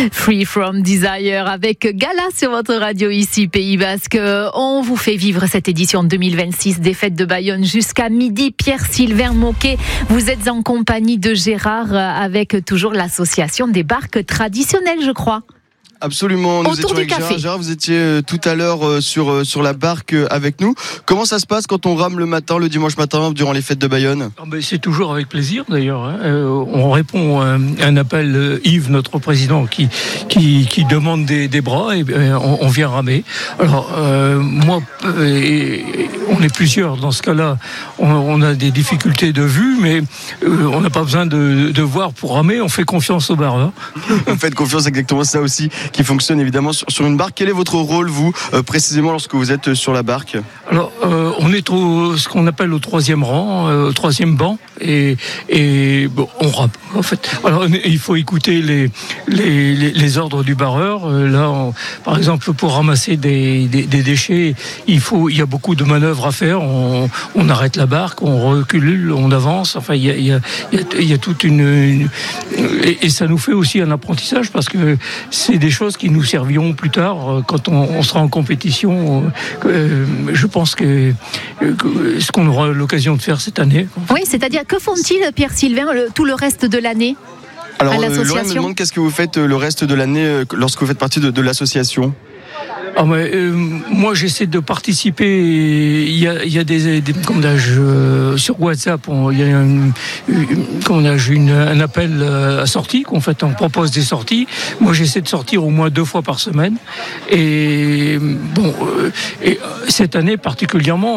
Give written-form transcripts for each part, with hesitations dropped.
Free From Desire avec Gala sur votre radio ici, Pays Basque. On vous fait vivre cette édition 2026 des Fêtes de Bayonne jusqu'à midi. Pierre-Sylvain Moquet, vous êtes en compagnie de Gérard avec toujours l'association des barques traditionnelles, je crois. Absolument, nous Autour étions avec café. Gérard, vous étiez tout à l'heure sur la barque avec nous. Comment ça se passe quand on rame le matin, le dimanche matin, durant les fêtes de Bayonne ? C'est toujours avec plaisir d'ailleurs. On répond à un appel, Yves, notre président, qui demande des bras et on vient ramer. Alors moi, on est plusieurs dans ce cas-là. On a des difficultés de vue, mais on n'a pas besoin de voir pour ramer. On fait confiance aux barreurs. Vous faites confiance, exactement ça aussi, qui fonctionne évidemment sur une barque. Quel est votre rôle, vous, précisément lorsque vous êtes sur la barque ? Alors, on est ce qu'on appelle au troisième rang, au troisième banc, et bon, on rame. En fait, alors il faut écouter les ordres du barreur. Là, par exemple, pour ramasser des déchets, il y a beaucoup de manœuvres à faire. On arrête la barque, on recule, on avance. Enfin, il y a toute une et ça nous fait aussi un apprentissage parce que c'est des choses qui nous serviront plus tard quand on sera en compétition. Je pense que ce qu'on aura l'occasion de faire cette année. Oui, c'est-à-dire que font-ils, Pierre-Sylvain, tout le reste de l'année Alors, à l'association ? Lorraine me demande qu'est-ce que vous faites le reste de l'année lorsque vous faites partie de l'association ? Moi, j'essaie de participer. Il y a des sur WhatsApp. Il y a un appel à sortie qu'en fait on propose des sorties. Moi, j'essaie de sortir au moins 2 fois par semaine. Et bon, et cette année particulièrement,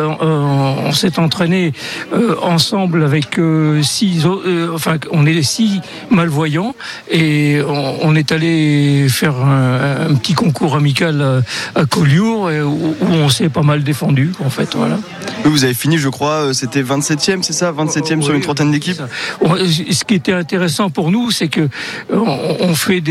on s'est entraîné ensemble avec 6. On est 6 malvoyants et on est allé faire un petit concours amical à Collioure où on s'est pas mal défendu en fait, voilà. Oui, vous avez fini, je crois, c'était 27e, c'est ça, 27e sur une trentaine d'équipes. Ce qui était intéressant pour nous, c'est que on fait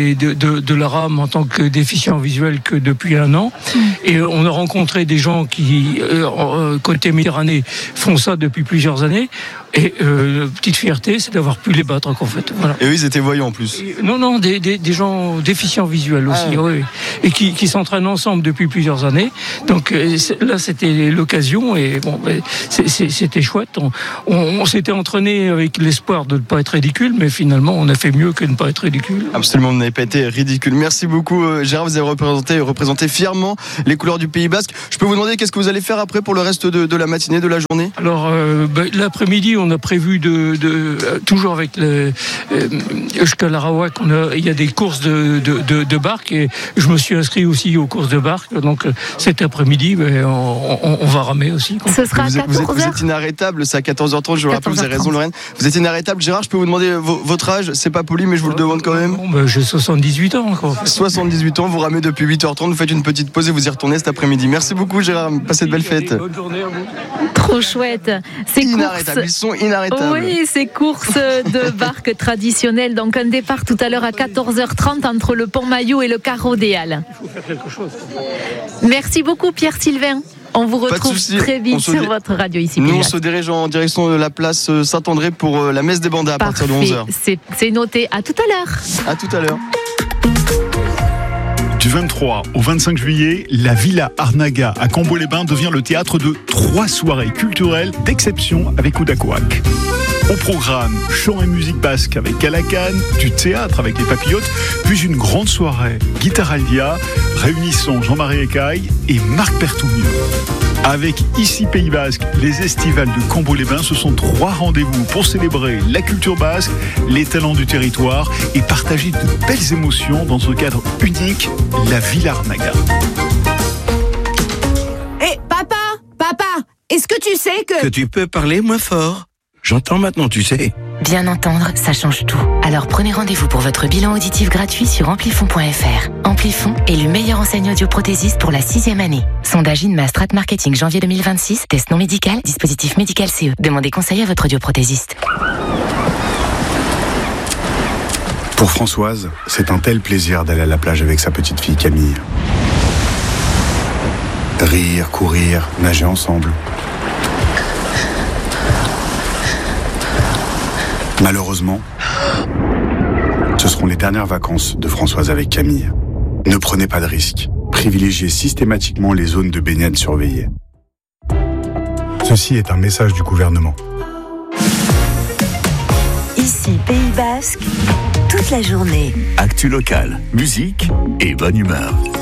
de la rame en tant que déficient visuel que depuis 1 an, et on a rencontré des gens qui côté Méditerranée font ça depuis plusieurs années. Et petite fierté, c'est d'avoir pu les battre, en fait. Voilà. Et eux, ils étaient voyants en plus. Non, des gens déficients visuels aussi, oui. Et qui s'entraînent ensemble depuis plusieurs années. Donc là, c'était l'occasion, et bon, c'était chouette. On s'était entraîné avec l'espoir de ne pas être ridicule, mais finalement, on a fait mieux que de ne pas être ridicule. Absolument, vous n'avez pas été ridicule. Merci beaucoup, Gérard. Vous avez représenté fièrement les couleurs du Pays Basque. Je peux vous demander qu'est-ce que vous allez faire après pour le reste de la matinée, de la journée ? Alors, l'après-midi, on a prévu toujours avec le Euskal-Arawak, il y a des courses de barques, et je me suis inscrit aussi aux courses de barques. Donc cet après-midi, on va ramer aussi. Ce sera à 14h. Vous êtes inarrêtable, c'est à 14h30, je vous rappelle, vous avez raison, Lorraine. Vous êtes inarrêtable. Gérard, je peux vous demander votre âge ? C'est pas poli, mais je vous le demande quand même. J'ai 78 ans encore. 78 ans, vous ramez depuis 8h30, vous faites une petite pause et vous y retournez cet après-midi. Merci beaucoup, Gérard. Passez de belles fêtes. Bonne journée à vous. Trop chouette. Inarrêtables, ils sont inarrêtables. Oui, ces courses de barques traditionnelles. Donc un départ tout à l'heure à 14h30 entre le Pont-Maillot et le Carreau des Halles. Il faut faire quelque chose. Merci beaucoup, Pierre-Sylvain. On vous retrouve très vite sur votre radio ici. Nous, on se dirige en direction de la place Saint-André pour la messe des bandats à partir de 11h. C'est noté. À tout à l'heure. À tout à l'heure. Du 23 au 25 juillet, la Villa Arnaga à Cambo-les-Bains devient le théâtre de 3 soirées culturelles d'exception avec Oudakoak. Au programme, chant et musique basque avec Calacan, du théâtre avec les Papillotes, puis une grande soirée Guitaraldia réunissant Jean-Marie Ecaille et Marc Berthoumieux. Avec Ici Pays Basque, les estivales de Cambo-les-Bains, ce sont 3 rendez-vous pour célébrer la culture basque, les talents du territoire et partager de belles émotions dans un cadre unique, la Villa Arnaga. Hé, papa, est-ce que tu sais que tu peux parler moins fort ? J'entends maintenant, tu sais. Bien entendre, ça change tout. Alors prenez rendez-vous pour votre bilan auditif gratuit sur amplifon.fr. Amplifon, élu meilleure enseigne audioprothésiste pour la 6e année. Sondage INMA Strat Marketing janvier 2026. Test non médical, dispositif médical CE. Demandez conseil à votre audioprothésiste. Pour Françoise, c'est un tel plaisir d'aller à la plage avec sa petite fille Camille. Rire, courir, nager ensemble. Malheureusement, ce seront seront les dernières vacances de Françoise avec Camille. Ne prenez pas de risques. Privilégiez systématiquement les zones de baignade surveillées. Ceci est un message du gouvernement. Ici, Pays Basque, toute la journée. Actu locale, musique et bonne humeur.